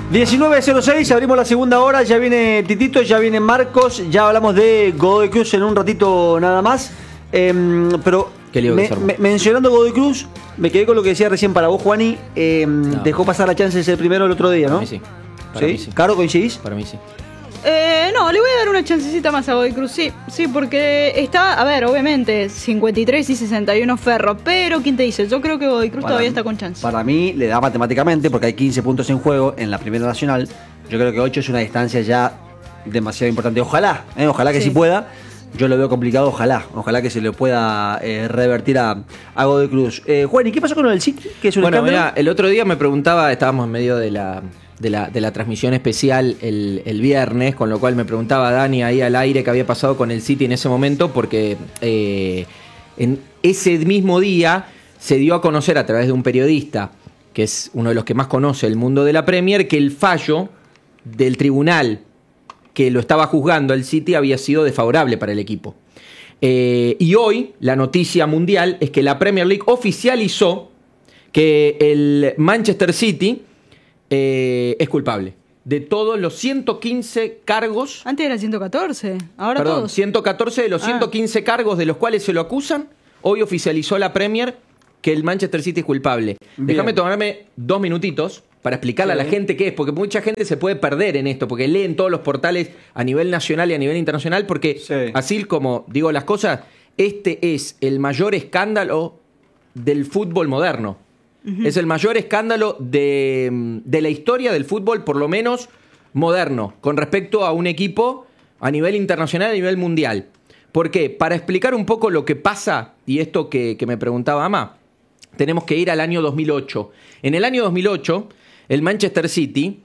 19:06, abrimos la segunda hora, ya viene Titito, ya viene Marcos, ya hablamos de Godoy Cruz en un ratito nada más. Pero mencionando Godoy Cruz, me quedé con lo que decía recién para vos, Juani. No. Dejó pasar la chance de ser primero el otro día, ¿no? Para mí sí. Para mí sí. ¿Caro, coincidís? Para mí sí. No, le voy a dar una chancecita más a Godoy Cruz, sí, porque está, a ver, obviamente, 53 y 61 Ferro, pero ¿quién te dice? Yo creo que Godoy Cruz todavía está con chance. Para mí le da matemáticamente, porque hay 15 puntos en juego en la Primera Nacional. Yo creo que 8 es una distancia ya demasiado importante. Ojalá que sí pueda. Yo lo veo complicado, ojalá que se le pueda revertir a Godoy Cruz. Juan, ¿y qué pasó con el City? ¿Qué es un escándalo? Mira, el otro día me preguntaba, estábamos en medio de la transmisión especial el viernes, con lo cual me preguntaba Dani ahí al aire qué había pasado con el City en ese momento, porque en ese mismo día se dio a conocer a través de un periodista, que es uno de los que más conoce el mundo de la Premier, que el fallo del tribunal que lo estaba juzgando al City había sido desfavorable para el equipo. Y hoy la noticia mundial es que la Premier League oficializó que el Manchester City es culpable de todos los 115 cargos. Antes era 114, ahora perdón, todos. 114 de los 115 cargos de los cuales se lo acusan. Hoy oficializó la Premier que el Manchester City es culpable. Déjame tomarme 2 minutitos para explicarle a la gente qué es, porque mucha gente se puede perder en esto, porque leen todos los portales a nivel nacional y a nivel internacional, porque así como digo las cosas, este es el mayor escándalo del fútbol moderno. Es el mayor escándalo de la historia del fútbol, por lo menos moderno, con respecto a un equipo a nivel internacional, a nivel mundial. ¿Por qué? Para explicar un poco lo que pasa, y esto que me preguntaba Ama, tenemos que ir al año 2008. En el año 2008, el Manchester City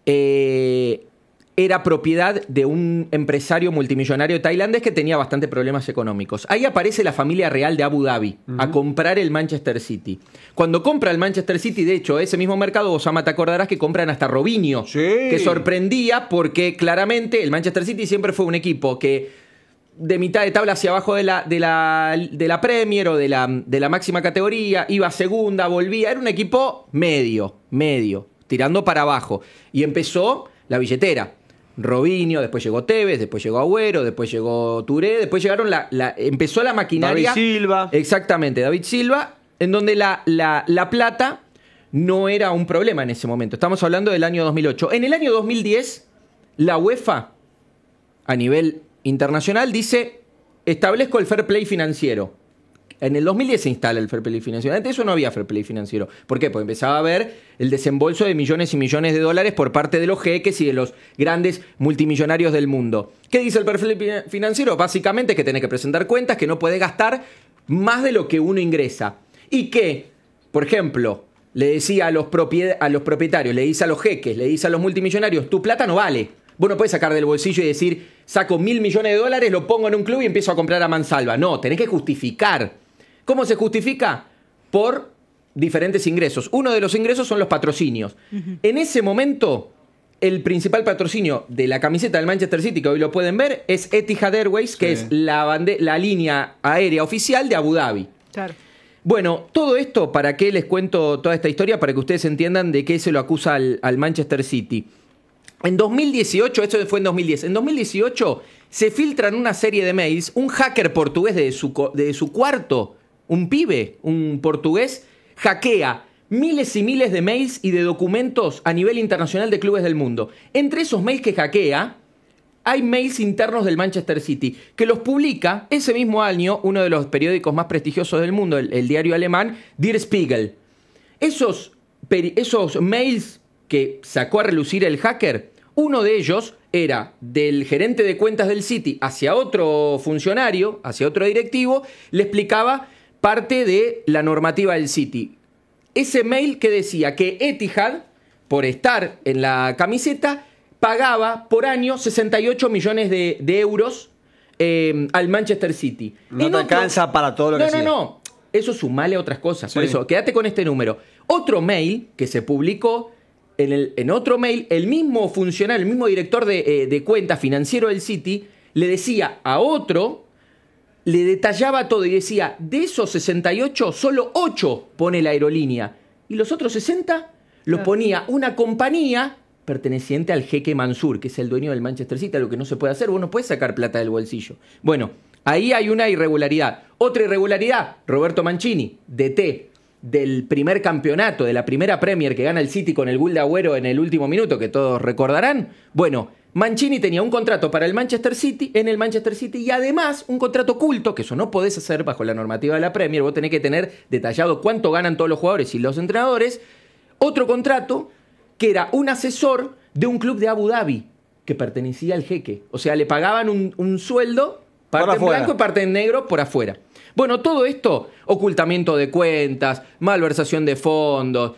era propiedad de un empresario multimillonario tailandés que tenía bastantes problemas económicos. Ahí aparece la familia real de Abu Dhabi a comprar el Manchester City. Cuando compra el Manchester City, de hecho, ese mismo mercado, Osama, te acordarás que compran hasta Robinho, que sorprendía porque claramente el Manchester City siempre fue un equipo que de mitad de tabla hacia abajo de la Premier o de la máxima categoría, iba a segunda, volvía, era un equipo medio, tirando para abajo. Y empezó la billetera. Robinho, después llegó Tevez, después llegó Agüero, después llegó Touré, después llegaron empezó la maquinaria. David Silva. Exactamente, David Silva, en donde la plata no era un problema en ese momento. Estamos hablando del año 2008. En el año 2010, la UEFA, a nivel internacional, dice: establezco el fair play financiero. En el 2010 se instala el fair play financiero. Antes eso no había fair play financiero. ¿Por qué? Porque empezaba a haber el desembolso de millones y millones de dólares por parte de los jeques y de los grandes multimillonarios del mundo. ¿Qué dice el fair play financiero? Básicamente que tenés que presentar cuentas, que no podés gastar más de lo que uno ingresa. Y que, por ejemplo, le decía a los propietarios, le dice a los jeques, le dice a los multimillonarios: tu plata no vale. Vos no podés sacar del bolsillo y decir: saco $1.000 millones, lo pongo en un club y empiezo a comprar a mansalva. No, tenés que justificar. ¿Cómo se justifica? Por diferentes ingresos. Uno de los ingresos son los patrocinios. En ese momento, el principal patrocinio de la camiseta del Manchester City, que hoy lo pueden ver, es Etihad Airways, que es la línea aérea oficial de Abu Dhabi. Claro. Bueno, todo esto, ¿para qué les cuento toda esta historia? Para que ustedes entiendan de qué se lo acusa al Manchester City. En 2018, esto fue en 2010, en 2018 se filtran una serie de mails, un hacker portugués de su cuarto, un pibe, un portugués, hackea miles y miles de mails y de documentos a nivel internacional de clubes del mundo. Entre esos mails que hackea, hay mails internos del Manchester City, que los publica ese mismo año uno de los periódicos más prestigiosos del mundo, el diario alemán Der Spiegel. Esos mails que sacó a relucir el hacker, uno de ellos era del gerente de cuentas del City hacia otro funcionario, hacia otro directivo, le explicaba parte de la normativa del City. Ese mail que decía que Etihad, por estar en la camiseta, pagaba por año 68 millones de euros al Manchester City. No te alcanza para todo lo que hacía. No. Eso sumale a otras cosas. Por eso, quédate con este número. Otro mail que se publicó, en otro mail, el mismo funcionario, el mismo director de cuenta financiero del City, le decía a otro, le detallaba todo y decía: de esos 68, solo 8 pone la aerolínea. Y los otros 60 los ponía una compañía perteneciente al jeque Mansur, que es el dueño del Manchester City, lo que no se puede hacer, vos no puedes sacar plata del bolsillo. Bueno, ahí hay una irregularidad. Otra irregularidad, Roberto Mancini, DT del primer campeonato, de la primera Premier que gana el City con el gol de Agüero en el último minuto, que todos recordarán. Bueno, Mancini tenía un contrato para el Manchester City, en el Manchester City, y además un contrato oculto, que eso no podés hacer bajo la normativa de la Premier, vos tenés que tener detallado cuánto ganan todos los jugadores y los entrenadores. Otro contrato que era un asesor de un club de Abu Dhabi, que pertenecía al jeque. O sea, le pagaban un sueldo, parte en blanco y parte en negro, por afuera. Bueno, todo esto, ocultamiento de cuentas, malversación de fondos,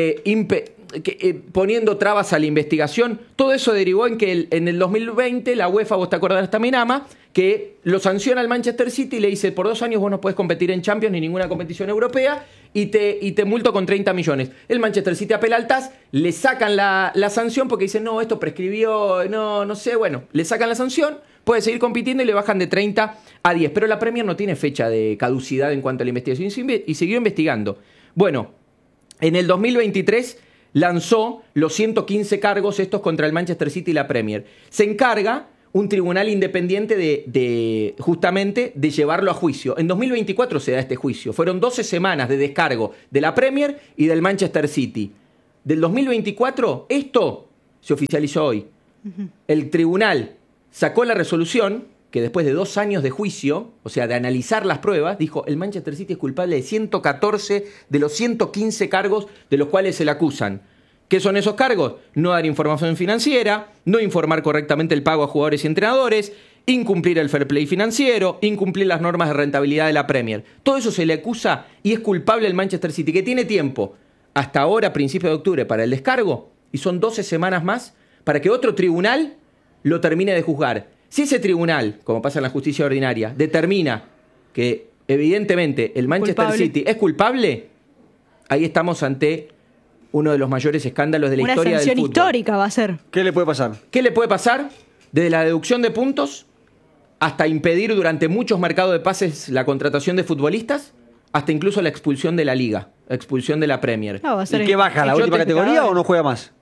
poniendo trabas a la investigación, todo eso derivó en que en el 2020 la UEFA, vos te acordarás también, Ama, que lo sanciona al Manchester City y le dice, por 2 años vos no podés competir en Champions ni ninguna competición europea y te multo con 30 millones. El Manchester City apela al TAS, le sacan la sanción porque dicen, no, esto prescribió, no sé, bueno, le sacan la sanción, puede seguir compitiendo y le bajan de 30 a 10. Pero la Premier no tiene fecha de caducidad en cuanto a la investigación y siguió investigando. Bueno, en el 2023 lanzó los 115 cargos estos contra el Manchester City y la Premier. Se encarga un tribunal independiente justamente de llevarlo a juicio. En 2024 se da este juicio. Fueron 12 semanas de descargo de la Premier y del Manchester City. Del 2024, esto se oficializó hoy. El tribunal sacó la resolución que después de 2 años de juicio, o sea, de analizar las pruebas, dijo, el Manchester City es culpable de 114 de los 115 cargos de los cuales se le acusan. ¿Qué son esos cargos? No dar información financiera, no informar correctamente el pago a jugadores y entrenadores, incumplir el fair play financiero, incumplir las normas de rentabilidad de la Premier. Todo eso se le acusa y es culpable el Manchester City, que tiene tiempo hasta ahora, principio de octubre, para el descargo, y son 12 semanas más para que otro tribunal lo termine de juzgar. Si ese tribunal, como pasa en la justicia ordinaria, determina que evidentemente el Manchester City es culpable, ahí estamos ante uno de los mayores escándalos de la historia del fútbol. Una sanción histórica va a ser. ¿Qué le puede pasar? ¿Qué le puede pasar? Desde la deducción de puntos hasta impedir durante muchos mercados de pases la contratación de futbolistas, hasta incluso la expulsión de la Liga, la expulsión de la Premier. No, va a ser ¿Y qué baja? ¿La última categoría o no juega más?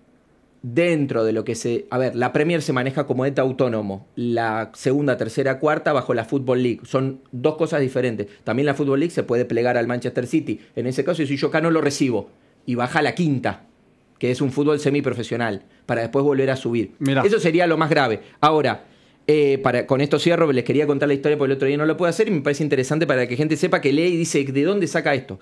Dentro de lo que se... A ver, la Premier se maneja como ente autónomo. La segunda, tercera, cuarta bajo la Football League. Son 2 cosas diferentes. También la Football League se puede plegar al Manchester City. En ese caso, si yo acá no lo recibo y baja a la quinta, que es un fútbol semiprofesional, para después volver a subir. Mirá. Eso sería lo más grave. Ahora, con esto cierro, les quería contar la historia porque el otro día no lo pude hacer y me parece interesante para que gente sepa que lee y dice de dónde saca esto.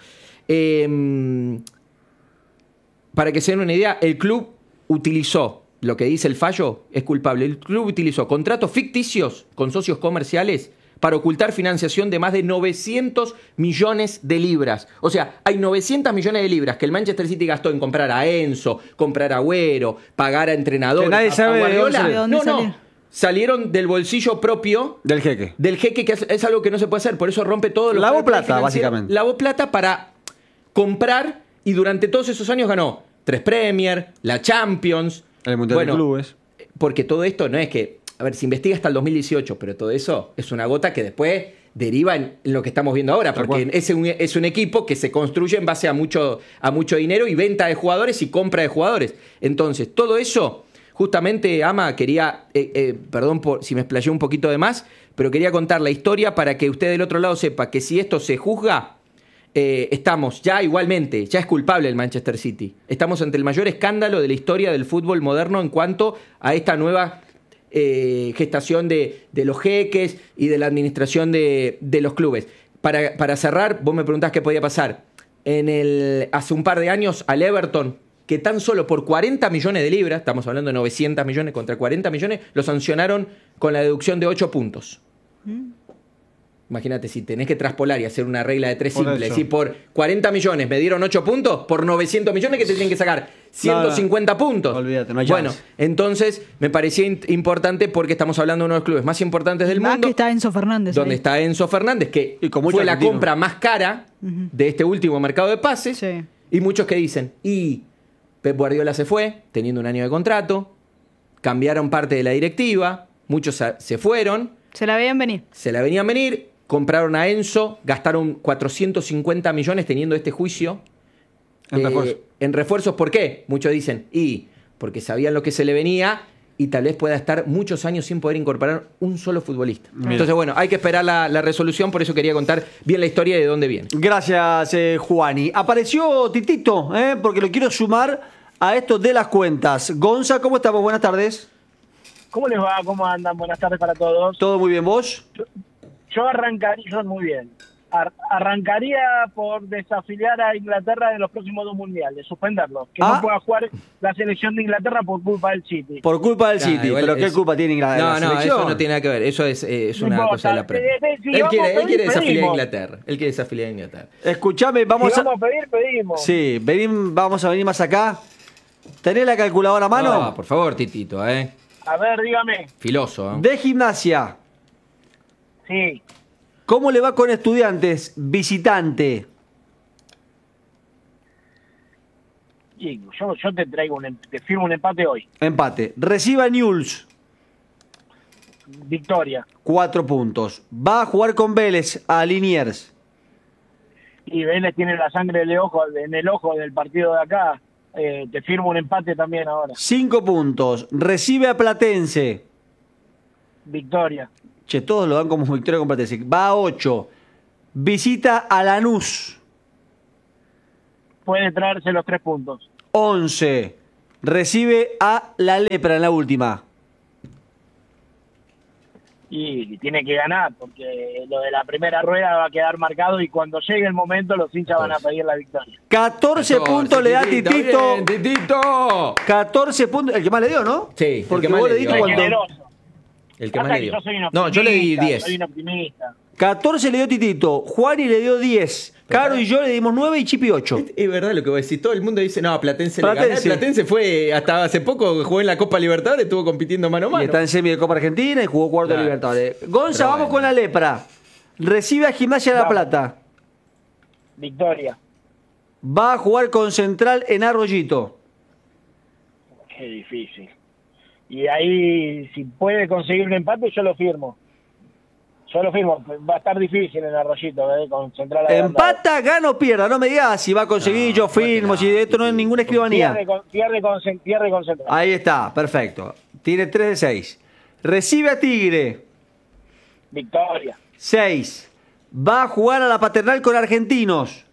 Para que se den una idea, el club utilizó, lo que dice el fallo, es culpable. El club utilizó contratos ficticios con socios comerciales para ocultar financiación de más de 900 millones de libras. O sea, hay 900 millones de libras que el Manchester City gastó en comprar a Enzo, comprar a Agüero, pagar a entrenadores. Nadie sabe a Guardiola. de dónde No. Salieron del bolsillo propio del jeque. Del jeque, que es algo que no se puede hacer. Por eso rompe todo lo que... Lavó plata, básicamente. Lavó plata para comprar y durante todos esos años ganó 3 Premier, la Champions. El Mundial de Clubes. Porque todo esto no es que... A ver, se investiga hasta el 2018, pero todo eso es una gota que después deriva en lo que estamos viendo ahora, porque es un equipo que se construye en base a mucho dinero y venta de jugadores y compra de jugadores. Entonces, todo eso, justamente, Ama, quería, perdón por si me explayé un poquito de más, pero quería contar la historia para que usted del otro lado sepa que si esto se juzga, estamos ya igualmente, ya es culpable el Manchester City. Estamos ante el mayor escándalo de la historia del fútbol moderno en cuanto a esta nueva gestación de los jeques y de la administración de los clubes. Para cerrar, vos me preguntás qué podía pasar. Hace un par de años al Everton, que tan solo por 40 millones de libras, estamos hablando de 900 millones contra 40 millones, lo sancionaron con la deducción de 8 puntos. Imagínate, si tenés que traspolar y hacer una regla de 3 simple, si por 40 millones me dieron 8 puntos, por 900 millones que te tienen que sacar 150 puntos. Olvídate, no hay Bueno, chance. Entonces me parecía importante porque estamos hablando de uno de los clubes más importantes del mundo. Que está Enzo Fernández. Donde ahí está Enzo Fernández, que fue la compra más cara de este último mercado de pases. Sí. Y muchos que dicen, y Pep Guardiola se fue, teniendo un año de contrato, cambiaron parte de la directiva, muchos se fueron. Se la veían venir. Compraron a Enzo, gastaron 450 millones teniendo este juicio en refuerzos. ¿Por qué? Muchos dicen, porque sabían lo que se le venía y tal vez pueda estar muchos años sin poder incorporar un solo futbolista. Entonces, bueno, hay que esperar la resolución, por eso quería contar bien la historia y de dónde viene. Gracias, Juani. Apareció Titito, porque lo quiero sumar a esto de las cuentas. Gonza, ¿cómo estamos? Buenas tardes. ¿Cómo les va? ¿Cómo andan? Buenas tardes para todos. ¿Todo muy bien, vos? Yo muy bien. Arrancaría por desafiliar a Inglaterra de los próximos 2 mundiales, suspenderlos. Que no pueda jugar la selección de Inglaterra por culpa del City. Por culpa del City, pero ¿qué culpa tiene Inglaterra? No, eso no tiene nada que ver. Eso es No una importa. cosa de la Premier. Él quiere desafiliar a Inglaterra. Él quiere desafiliar a Inglaterra. Escuchame, vamos Si a... vamos a pedir, pedimos. Sí, vamos a venir más acá. ¿Tenés la calculadora a mano? No, por favor, Titito, A ver, dígame. Filoso, De Gimnasia. Sí. ¿Cómo le va con Estudiantes? Visitante. Y yo te traigo te firmo un empate hoy. Empate. Reciba Newell's. Victoria. 4 puntos. Va a jugar con Vélez a Liniers. Y Vélez tiene la sangre en el ojo del partido de acá. Te firmo un empate también ahora. 5 puntos. Recibe a Platense. Victoria. Che, todos lo dan como victoria con Platense. Va a 8. Visita a Lanús. Puede traerse los 3 puntos. 11. Recibe a La Lepra en la última. Y tiene que ganar, porque lo de la primera rueda va a quedar marcado y cuando llegue el momento los hinchas van a pedir la victoria. 14 puntos le da Titito. Bien, Titito. 14 puntos. El que más le dio, ¿no? Sí, Porque el que más vos le le dio. diste Soy cuánto. generoso. El que más Pasa le que dio. yo soy un No, yo le di optimista, 10. Soy un optimista. 14 le dio Titito. Juani le dio 10. Caro y yo le dimos 9 y Chipi 8. Es verdad lo que vos decís. Todo el mundo dice, no, Platense le gana. Platense. Platense fue hasta hace poco, jugó en la Copa Libertadores, estuvo compitiendo mano a Y mano. está en semi de Copa Argentina y jugó cuarto de Claro. Libertadores. Gonza, Pero vamos bueno. con La Lepra. Recibe a Gimnasia de La Vamos. Plata. Victoria. Va a jugar con Central en Arroyito. Qué difícil. Y ahí, si puede conseguir un empate, yo lo firmo. Va a estar difícil en Arroyito, con Central Adelantado. Empata, gana o pierda. No me digas si va a conseguir, No, yo firmo, si de esto no es ninguna escribanía. Pierde con Central. Ahí está, perfecto. Tiene 3 de 6. Recibe a Tigre. Victoria. 6. Va a jugar a la Paternal con Argentinos.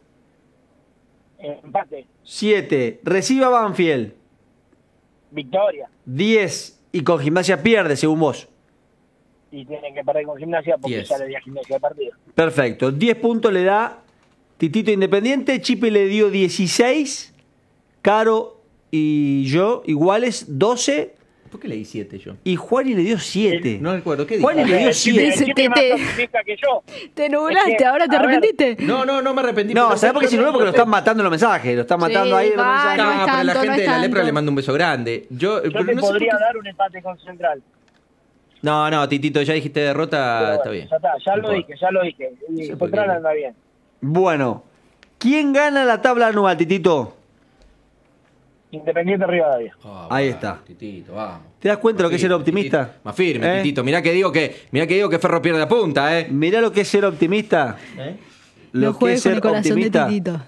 Empate. 7. Recibe a Banfield. Victoria. 10. Y con Gimnasia pierde, según vos. Y tienen que perder con Gimnasia porque 10. ya le di a Gimnasia de partido. Perfecto. 10 puntos le da Titito Independiente. Chipi le dio 16. Caro y yo iguales 12. ¿Por qué le di 7 yo? Y Juani le dio 7. No recuerdo, ¿qué dije? Juani le dio El Chipi 7. es más optimista que yo. Te nublaste, Es que, ahora te a ver, arrepentiste. No me arrepentí. No, pero ¿sabes por qué? Si no, porque lo están matando en los mensajes. Lo están matando ahí en los va, mensajes. no es pero la tanto, no gente es de la lepra tanto. le manda un beso grande. Yo Yo pero te no sé por podría qué- dar un empate con Central. No, Titito, ya dijiste derrota, Pero está bueno, bien. Ya No lo importa. dije. Y Sí, porque- Central anda bien. Bueno, ¿quién gana la tabla anual, Titito? Independiente Rivadavia. Ahí está. Titito, vamos. ¿Te das cuenta de lo que es ser optimista? Titito. Más firme, ¿Eh? Titito. Mirá que digo que Ferro pierde a punta, ¿eh? Mirá lo que es ser optimista. Lo No que juegues es con ser el corazón optimista. de Titito.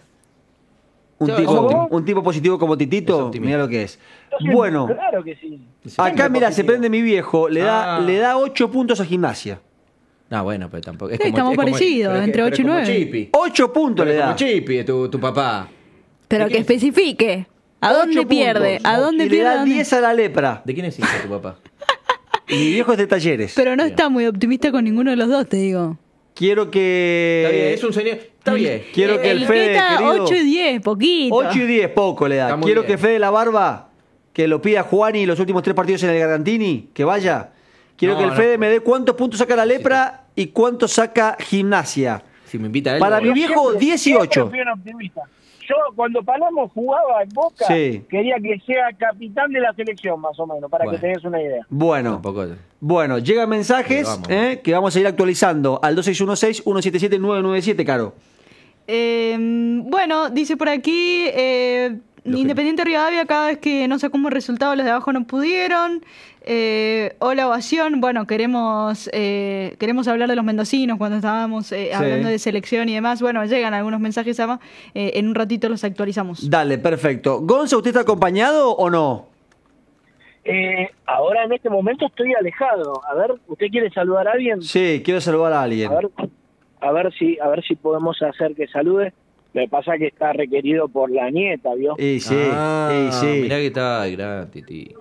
Yo- Un tipo positivo como Es Titito, optimista. mirá lo que es. Yo sí, Bueno, Claro que sí. acá mira, se positivo. prende mi viejo, le Ah. da 8 puntos a Gimnasia. No, bueno, pero tampoco. Sí, estamos parecidos, entre 8 y 9. 9. 8 puntos le da. Como Chipi, tu papá. Pero que especifique. ¿A 8 dónde pierde? puntos. ¿A dónde y pierde? le ¿A da dónde? 10 a la lepra. ¿De quién es hijo tu papá? Y mi viejo es de Talleres. Pero no está muy optimista con ninguno de los dos, te digo. Quiero que... Está bien, es un señor. Está bien. Quiero que el que Fede, está querido... 8 y 10, poquito. 8 y 10, poco le da. Está muy Quiero bien. que Fede la Barba, que lo pida Juani los últimos 3 partidos en el Gargantini, que vaya. Quiero No, que el no. Fede me dé cuántos puntos saca la lepra y cuánto saca Gimnasia. Si me invita a él. Para no mi voy. viejo, Siempre 18. fui un optimista. Yo, cuando Palermo jugaba en Boca, Sí. quería que sea capitán de la selección, más o menos, para Bueno. que te des una idea. Bueno, Tampoco. bueno, llegan mensajes Sí, vamos. que vamos a ir actualizando al 2616-177-997, Caro. Bueno, dice por aquí, Independiente Rivadavia, cada vez que no sacó un buen resultado, los de abajo no pudieron. Hola, ovación. Bueno, queremos hablar de los mendocinos cuando estábamos hablando de selección y demás. Bueno, llegan algunos mensajes, Ama. En un ratito los actualizamos. Dale, perfecto. Gonza, ¿usted está acompañado o no? Ahora en este momento estoy alejado. A ver, ¿usted quiere saludar a alguien? Sí, quiero saludar a alguien. A ver si podemos hacer que salude. Lo que pasa es que está requerido por la nieta, ¿vio? Y sí, y sí. Mirá que está gratis, tío.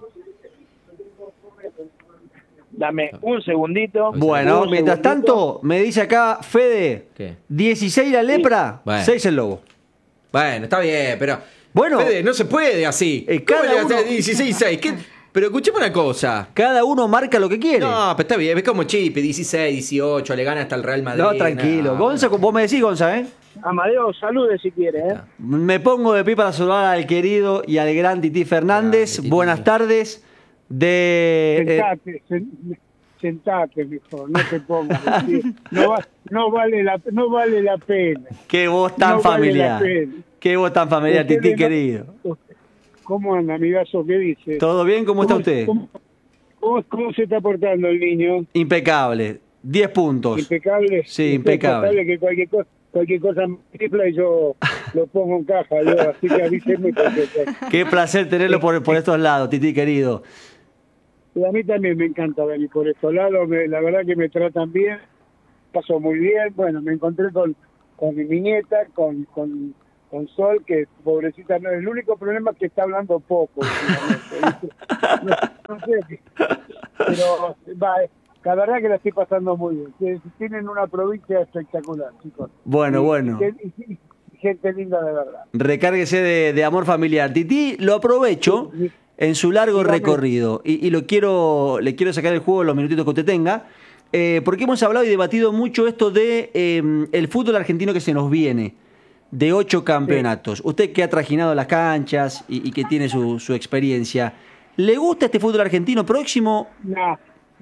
Dame un segundito. Bueno, mientras tanto, me dice acá Fede, ¿Qué? 16 la lepra, Bueno. 6 el lobo. Bueno, está bien, pero... Bueno. Fede, no se puede así. ¿Cómo cada le haces uno- 16-6? ¿Qué? Pero escuchame una cosa. Cada uno marca lo que quiere. No, pero está bien, es como Chipe, 16, 18, le gana hasta el Real Madrid. No, tranquilo. Nah. Gonza, vos me decís, Gonza, ¿eh? Amadeo, salude si quiere, ¿eh? Me pongo de pie para saludar al querido y al gran Tití Fernández. Tití. Buenas tardes. Sentate, mejor, no te pongas así. No vale la pena. Qué voz tan No vale la familiar. pena. Qué voz tan familiar, Ustedes Tití no- querido. ¿Cómo anda, amigazo? ¿Qué dice? ¿Todo bien? ¿Cómo está usted? ¿Cómo se está portando el niño? Impecable. 10 puntos. ¿Impecable? Sí, impecable. Que cualquier cosa me tripla y yo lo pongo en caja, así que avísenme porque Qué placer tenerlo por estos lados, Tití querido. y a mí también me encanta venir por estos lados, la verdad que me tratan bien, paso muy bien, bueno, me encontré con mi nieta, con Sol, que pobrecita no, el único problema es que está hablando poco últimamente, ¿viste? No sé, pero la verdad que la estoy pasando muy bien. Tienen una provincia espectacular, chicos. Bueno, bueno. Y gente linda de verdad. Recárguese de amor familiar. Tití, lo aprovecho en su largo Dígame. recorrido y le quiero sacar el juego en los minutitos que usted tenga, porque hemos hablado y debatido mucho esto de el fútbol argentino que se nos viene, de 8 campeonatos. Usted que ha trajinado las canchas y que tiene su experiencia, ¿le gusta este fútbol argentino próximo? No.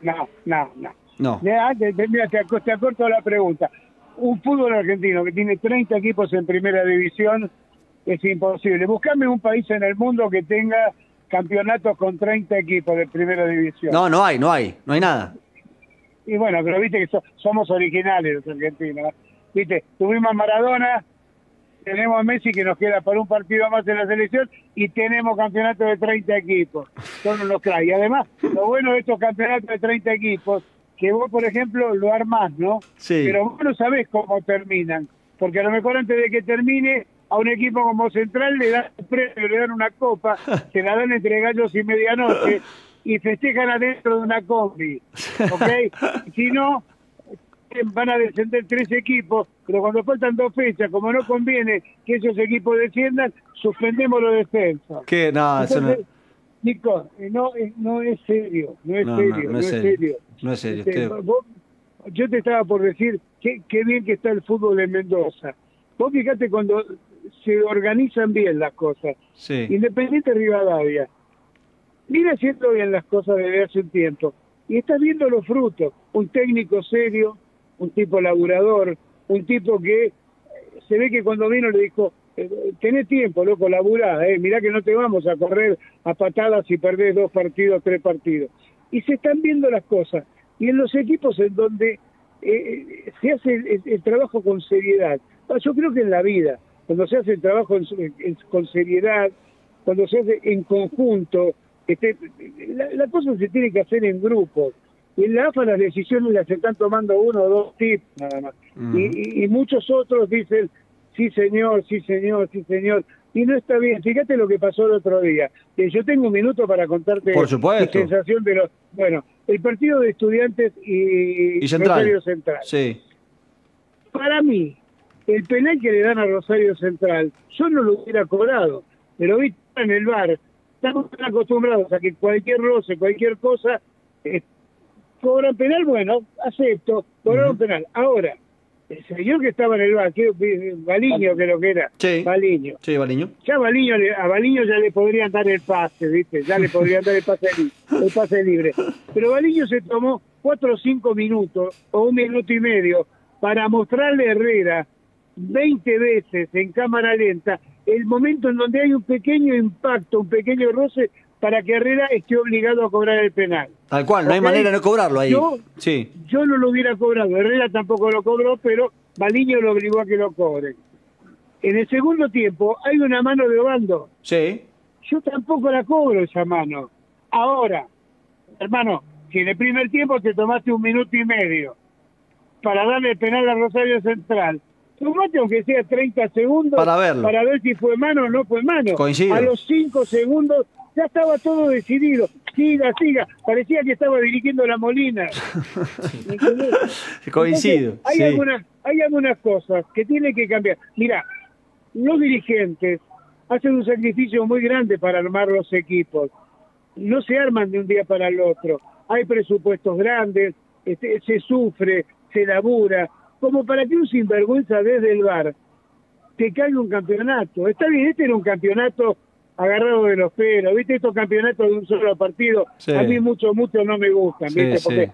No. Mira, te acorto la pregunta. Un fútbol argentino que tiene 30 equipos en primera división es imposible. Buscame un país en el mundo que tenga campeonatos con 30 equipos de primera división. No hay nada. Y bueno, pero viste que somos originales los argentinos. Viste, tuvimos a Maradona, tenemos a Messi que nos queda para un partido más en la selección y tenemos campeonatos de 30 equipos. Son unos cracks. Y además, lo bueno de estos campeonatos de 30 equipos, que vos, por ejemplo, lo armás, ¿no? Sí. Pero vos no sabés cómo terminan. Porque a lo mejor antes de que termine, a un equipo como Central le dan un premio, le dan una copa, se la dan entre gallos y medianoche y festejan adentro de una combi. ¿Ok? Si no, van a descender 3 equipos, pero cuando faltan 2 fechas, como no conviene que esos equipos desciendan, suspendemos los descensos. ¿Qué? No, eso no. Entonces, Nico, no es serio, no es serio. No es serio. Yo te estaba por decir qué bien que está el fútbol en Mendoza. Vos fíjate cuando se organizan bien las cosas. Sí. Independiente Rivadavia viene haciendo bien las cosas desde hace un tiempo y estás viendo los frutos. Un técnico serio, un tipo laburador, un tipo que se ve que cuando vino le dijo: tenés tiempo, loco, laburá, mirá que no te vamos a correr a patadas si perdés 2 partidos, 3 partidos. Y se están viendo las cosas. Y en los equipos en donde se hace el trabajo con seriedad, yo creo que en la vida, cuando se hace el trabajo con seriedad, cuando se hace en conjunto, la cosa se tiene que hacer en grupos. Y en la AFA las decisiones las están tomando 1 o 2 tipos nada más. Y muchos otros dicen: sí señor, sí señor, sí señor. Y no está bien. Fíjate lo que pasó el otro día. Yo tengo un minuto para contarte Por supuesto. mi sensación de los... Bueno, el partido de Estudiantes y Rosario Central. Sí. Para mí, el penal que le dan a Rosario Central, yo no lo hubiera cobrado. Pero vi en el bar. Estamos tan acostumbrados a que cualquier roce, cualquier cosa, cobran penal. Bueno, acepto, cobraron penal. Ahora, el señor que estaba en el bar, Baliño, que lo que era, Sí. Baliño. Sí, Baliño. Ya a Baliño ya le podrían dar el pase, ¿viste? Ya le podrían dar el pase libre. Pero Baliño se tomó 4 o 5 minutos, o 1 minuto y medio, para mostrarle a Herrera 20 veces en cámara lenta el momento en donde hay un pequeño impacto, un pequeño roce, para que Herrera esté obligado a cobrar el penal. Tal cual, no hay ¿Ok? manera de no cobrarlo ahí. Yo no lo hubiera cobrado, Herrera tampoco lo cobró, pero Baliño lo obligó a que lo cobre. En el segundo tiempo hay una mano de Obando. Sí. Yo tampoco la cobro esa mano. Ahora, hermano, si en el primer tiempo te tomaste 1 minuto y medio para darle el penal a Rosario Central, tomate aunque sea 30 segundos para verlo, para ver si fue mano o no fue mano. Coincido. A los 5 segundos ya estaba todo decidido. Siga, parecía que estaba dirigiendo la Molina. Coincido. Entonces, hay algunas cosas que tienen que cambiar. Mira, los dirigentes hacen un sacrificio muy grande para armar los equipos. No se arman de un día para el otro. Hay presupuestos grandes, se sufre, se labura, como para que un sinvergüenza desde el VAR te caiga un campeonato. Está bien, este era un campeonato agarrado de los pelos, ¿viste? Estos campeonatos de un solo partido, sí. A mí mucho no me gustan, ¿viste? Sí, porque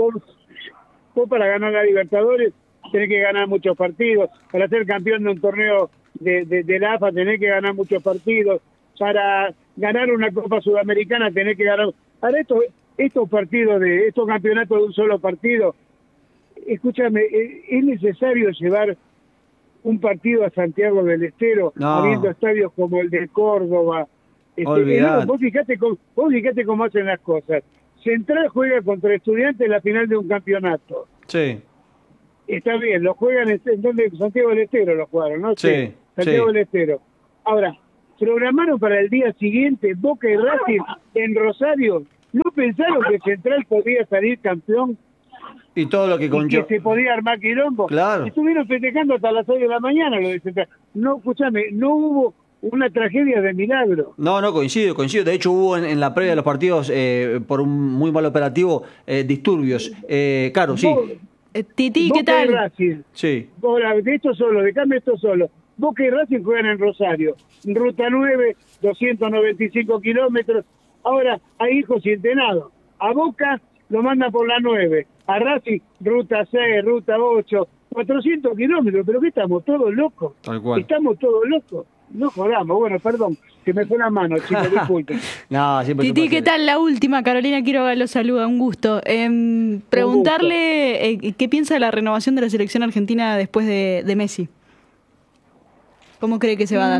vos para ganar la Libertadores tenés que ganar muchos partidos, para ser campeón de un torneo de la AFA tenés que ganar muchos partidos, para ganar una Copa Sudamericana tenés que ganar... Ahora estos partidos, estos campeonatos de un solo partido, escúchame, es necesario llevar un partido a Santiago del Estero, habiendo estadios como el de Córdoba. Vos fijate cómo hacen las cosas. Central juega contra Estudiantes en la final de un campeonato. Sí. Está bien, lo juegan en Santiago del Estero, lo jugaron, ¿no? Sí. Santiago del Estero. Ahora, programaron para el día siguiente Boca y Racing en Rosario. ¿No pensaron que Central podía salir campeón? Y todo lo que que se podía armar quilombo. Claro. Estuvieron festejando hasta las 6 de la mañana lo de Central. No, escúchame, no hubo una tragedia de milagro. No, coincido. De hecho, hubo en la previa de los partidos, por un muy mal operativo, disturbios. Claro, sí. Titi, ¿qué tal? Racing. Sí. De esto solo, dejame esto solo. Boca y Racing juegan en Rosario. Ruta 9, 295 kilómetros. Ahora, hay hijos y entrenados. A Boca lo mandan por la 9. A Racing, ruta 6, ruta 8, 400 kilómetros. ¿Pero qué estamos? ¿Todos locos? Tal cual. Estamos todos locos. No jodamos. Bueno, perdón, que me fue la mano, chicos, disculpen. No, siempre. Titi, ¿qué tal? La última. Carolina Quiroga lo saluda, un gusto. Preguntarle qué piensa de la renovación de la selección argentina después de Messi. ¿Cómo cree que se va a dar?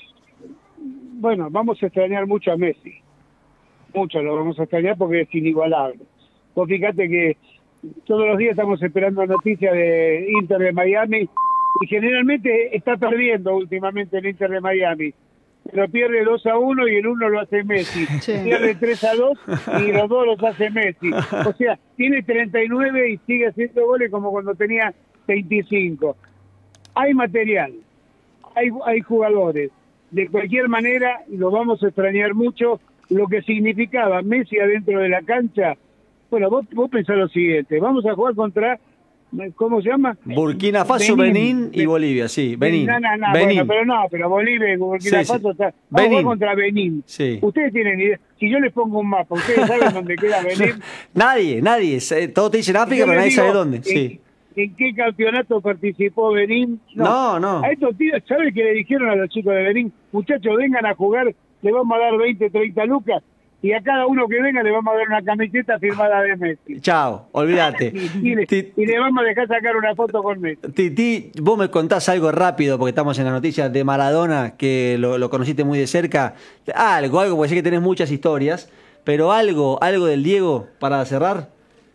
Bueno, vamos a extrañar mucho a Messi. Mucho lo vamos a extrañar porque es inigualable. Vos fíjate que todos los días estamos esperando noticias de Inter de Miami y generalmente está perdiendo últimamente el Inter de Miami. Pero pierde 2-1 y el 1 lo hace Messi. Sí. Pierde 3-2 y los 2 los hace Messi. O sea, tiene 39 y sigue haciendo goles como cuando tenía 25. Hay material, hay jugadores. De cualquier manera, lo vamos a extrañar mucho. Lo que significaba Messi adentro de la cancha. Bueno, vos pensás lo siguiente, vamos a jugar contra, ¿cómo se llama? Burkina Faso, Benín y Bolivia, sí, Benín. Benín. Bueno, pero Bolivia y Burkina Faso está... Vamos a jugar contra Benín. Sí. Ustedes tienen idea, si yo les pongo un mapa, ¿ustedes saben dónde queda Benín? Nadie, todos te dicen África, pero nadie sabe dónde, sí. ¿En qué campeonato participó Benín? No. A estos tíos, ¿sabes qué le dijeron a los chicos de Benín? Muchachos, vengan a jugar, le vamos a dar 20, 30 lucas, y a cada uno que venga le vamos a dar una camiseta firmada de Messi. Chao, olvídate. y le vamos a dejar sacar una foto con Messi. Titi, vos me contás algo rápido, porque estamos en las noticias de Maradona, que lo conociste muy de cerca. Algo, porque sé que tenés muchas historias, pero algo del Diego para cerrar.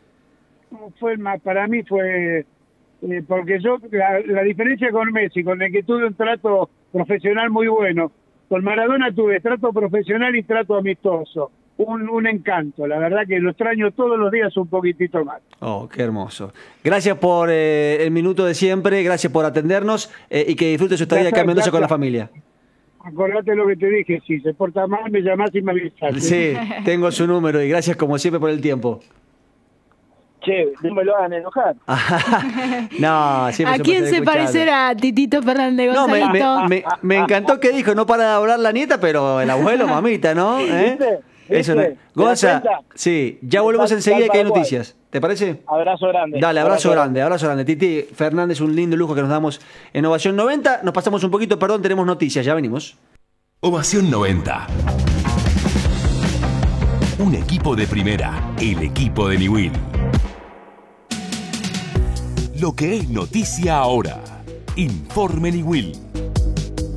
Para mí fue... porque yo, la diferencia con Messi, con el que tuve un trato profesional muy bueno, con Maradona tuve trato profesional y trato amistoso. Un encanto, la verdad que lo extraño todos los días un poquitito más. Oh, qué hermoso. Gracias por el minuto de siempre, gracias por atendernos y que disfrute su estadía acá en Mendoza con la familia. Acordate lo que te dije, si se porta mal me llamás y me avisás. Sí, tengo su número y gracias como siempre por el tiempo. Che, no me lo hagan enojar. No, siempre ¿A quién se parecerá Titito Fernández Gonzalito? No, me encantó que dijo, no para de hablar la nieta, pero el abuelo, mamita, ¿no? ¿Viste? Eso no. Gonza, sí, ya volvemos enseguida que hay noticias. ¿Te parece? Abrazo grande. Dale, abrazo grande. Titi Fernández, un lindo lujo que nos damos en Ovación 90. Nos pasamos un poquito, perdón, tenemos noticias, ya venimos. Ovación 90. Un equipo de primera, el equipo de Newell. Lo que es noticia ahora. Informe Newell.